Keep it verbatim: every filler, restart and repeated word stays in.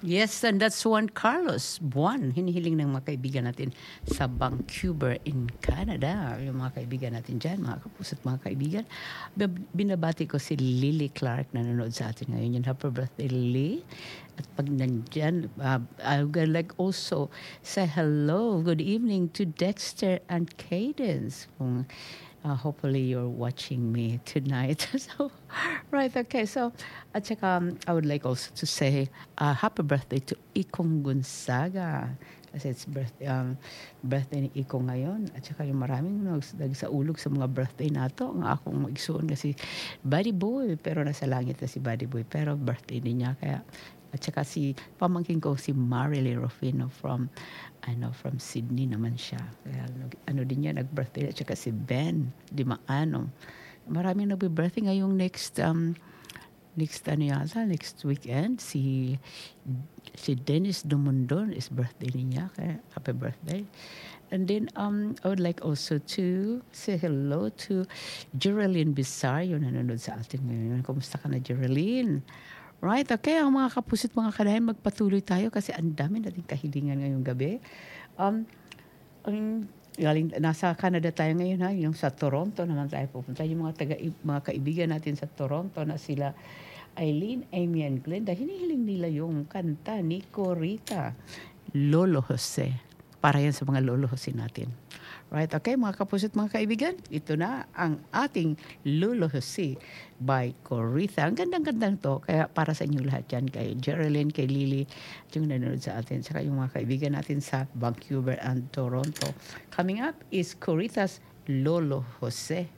Yes, and that's Juan Carlos Buwan, hinihiling ng mga kaibigan natin sa Vancouver in Canada. Yung mga kaibigan natin dyan, mga kapuso't mga kaibigan. Binabati ko si Lily Clark na nanonood sa atin ngayon. Yung happy birthday, Lily. At pag nandyan, uh, I would like also say hello, good evening to Dexter and Cadence. Kung Uh, hopefully you're watching me tonight. So, right, okay. So, at saka, um, I would like also to say uh, happy birthday to Ikong Gonzaga. Kasi it's birthday, um, birthday ni Ikong ngayon. At saka yung maraming nagsaulog sa mga birthday nato. Ang akong mag-isuon kasi Buddy Boy. Pero nasa langit na si Buddy Boy. Pero birthday din niya. Kaya, at saka si pamangkin ko si Marily Rufino from ano from Sydney naman siya. Kaya ano din niya nag-birthday, at saka si Ben Di Maano. Maraming nagbi-birthday ngayong next um next ano yata, next weekend si si Dennis Dumundon is birthday niya. Kaya happy birthday. And then um I would like also to say hello to Geraldine Bisario na nanonood sa atin ngayon. Kumusta ka na, Geraldine? Right, okay. Ang mga kapusit, mga kadahin, magpatuloy tayo kasi ang dami nating kahilingan ngayong gabi. Um, ang, galing, nasa Canada tayo ngayon, ha? Yung sa Toronto naman tayo pupunta. Yung mga, taga, mga kaibigan natin sa Toronto na sila Eileen, Amy, and Glenda, hinihiling nila yung kanta ni Corita, Lolo Jose. Para yan sa mga Lolo Jose natin. Right, okay, mga kapusit, mga kaibigan, ito na ang ating Lolo Jose by Corita. Ang gandang-gandang to, kaya para sa inyo lahat yan, kay Geraldine, kay Lily, at yung nanonood sa atin, saka yung mga kaibigan natin sa Vancouver and Toronto. Coming up is Corita's Lolo Jose.